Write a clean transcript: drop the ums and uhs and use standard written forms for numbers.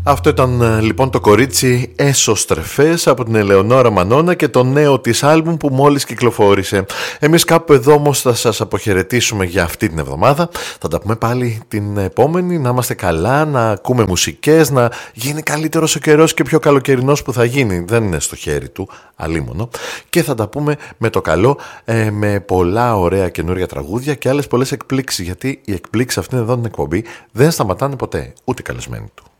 Αυτό ήταν λοιπόν το κορίτσι Έσωστρεφές από την Ελεονόρα Μανώνα και το νέο της άλμπουμ που μόλις κυκλοφόρησε. Εμείς κάπου εδώ όμως θα σας αποχαιρετήσουμε για αυτή την εβδομάδα. Θα τα πούμε πάλι την επόμενη. Να είμαστε καλά, να ακούμε μουσικές, να γίνει καλύτερος ο καιρός και πιο καλοκαιρινός που θα γίνει. Δεν είναι στο χέρι του, αλίμονο. Και θα τα πούμε με το καλό, με πολλά ωραία καινούρια τραγούδια και άλλες πολλές εκπλήξεις. Γιατί οι εκπλήξεις αυτήν εδώ την εκπομπή δεν σταματάνε ποτέ, ούτε καλεσμένοι του.